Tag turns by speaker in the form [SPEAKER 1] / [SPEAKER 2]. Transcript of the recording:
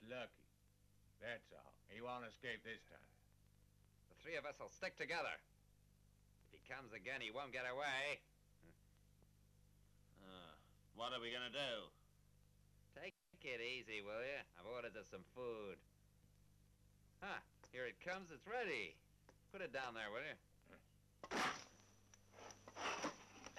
[SPEAKER 1] lucky. That's all. He won't escape this time.
[SPEAKER 2] The three of us will stick together. If he comes again, he won't get away.
[SPEAKER 3] What are we gonna do?
[SPEAKER 2] Take it easy, will you? I've ordered us some food. Huh, here it comes. It's ready. Put it down there, will you?